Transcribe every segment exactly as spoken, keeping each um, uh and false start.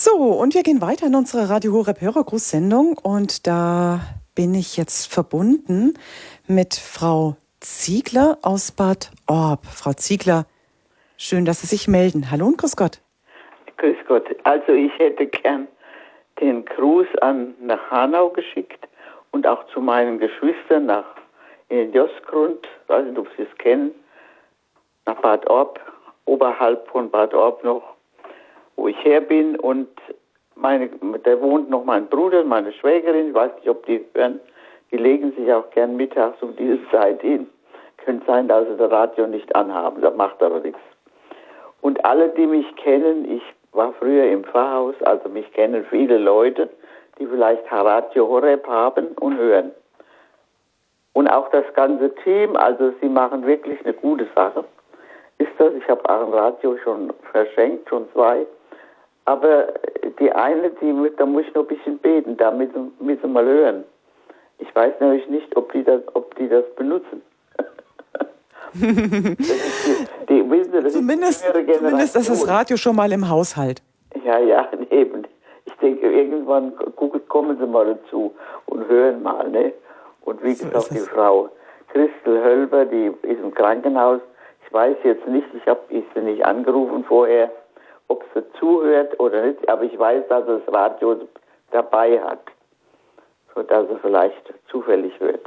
So, und wir gehen weiter in unsere Radio Horeb Hörergruß-Sendung und da bin ich jetzt verbunden mit Frau Ziegler aus Bad Orb. Frau Ziegler, schön, dass Sie sich melden. Hallo und grüß Gott. Grüß Gott. Also ich hätte gern den Gruß an nach Hanau geschickt und auch zu meinen Geschwistern nach in den Josgrund, weiß nicht, ob Sie es kennen, nach Bad Orb, oberhalb von Bad Orb noch, wo ich her bin, und meine, da wohnt noch mein Bruder und meine Schwägerin, ich weiß nicht, ob die hören, die legen sich auch gern mittags um diese Zeit hin. Könnte sein, dass sie das Radio nicht anhaben, das macht aber nichts. Und alle, die mich kennen, ich war früher im Pfarrhaus, also mich kennen viele Leute, die vielleicht Radio Horeb haben und hören. Und auch das ganze Team, also sie machen wirklich eine gute Sache. Ist das, ich habe auch ein Radio schon verschenkt, schon zwei. Aber die eine, die, da muss ich noch ein bisschen beten, damit müssen sie mal hören. Ich weiß nämlich nicht, ob die das, ob die das benutzen. das ist die, die, wissen Sie, das zumindest, ist zumindest ist das Radio schon mal im Haushalt. Ja, ja, eben. Ich denke, irgendwann kommen sie mal dazu und hören mal, ne? Und wie gesagt, so die Frau Christel Hölber, die ist im Krankenhaus. Ich weiß jetzt nicht, ich habe sie nicht angerufen vorher, ob sie zuhört oder nicht, aber ich weiß, dass sie das Radio dabei hat, sodass sie vielleicht zufällig hört.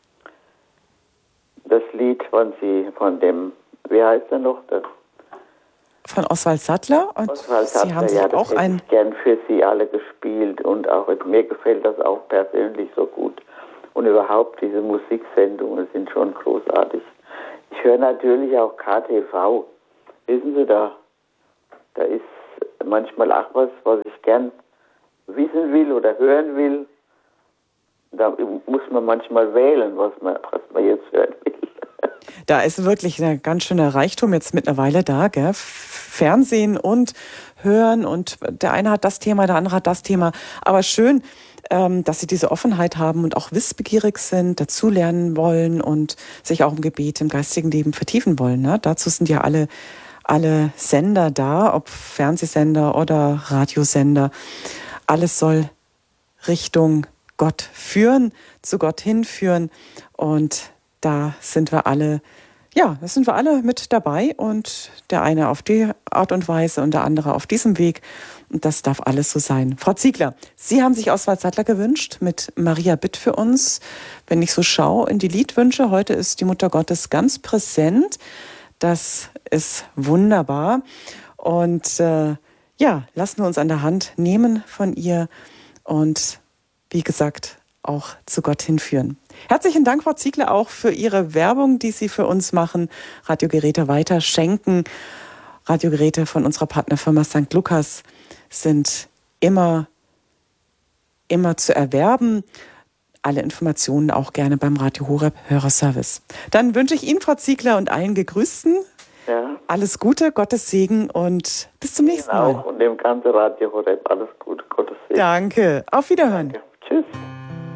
Das Lied von sie, von dem, wie heißt er noch? Das von Oswald Sattler, und Oswald Sie Sattler, haben sich ja, das auch hätte ein ich gern für Sie alle gespielt, und auch mir gefällt das auch persönlich so gut. Und überhaupt diese Musiksendungen sind schon großartig. Ich höre natürlich auch K T V. Wissen Sie, da, da ist manchmal auch was, was ich gern wissen will oder hören will. Da muss man manchmal wählen, was man, was man jetzt hören will. Da ist wirklich ein ganz schöner Reichtum jetzt mittlerweile da, gell? Fernsehen und Hören, und der eine hat das Thema, der andere hat das Thema. Aber schön, ähm, dass Sie diese Offenheit haben und auch wissbegierig sind, dazulernen wollen und sich auch im Gebet, im geistigen Leben vertiefen wollen. Ne? Dazu sind ja alle, alle Sender da, ob Fernsehsender oder Radiosender. Alles soll Richtung Gott führen, zu Gott hinführen, und da sind wir alle, ja, da sind wir alle mit dabei, und der eine auf die Art und Weise und der andere auf diesem Weg, und das darf alles so sein. Frau Ziegler, Sie haben sich Oswald Sattler gewünscht mit Maria bitt für uns. Wenn ich so schaue in die Liedwünsche, heute ist die Mutter Gottes ganz präsent. Das ist wunderbar, und äh, ja, lassen wir uns an der Hand nehmen von ihr und wie gesagt, auch zu Gott hinführen. Herzlichen Dank, Frau Ziegler, auch für Ihre Werbung, die Sie für uns machen. Radiogeräte weiter schenken. Radiogeräte von unserer Partnerfirma Sankt Lukas sind immer, immer zu erwerben. Alle Informationen auch gerne beim Radio Horeb Hörerservice. Dann wünsche ich Ihnen, Frau Ziegler, und allen Gegrüßten Ja. alles Gute, Gottes Segen, und bis zum nächsten Mal. Auch und dem ganzen Radio Horeb alles Gute, Gottes Segen. Danke. Auf Wiederhören. Danke.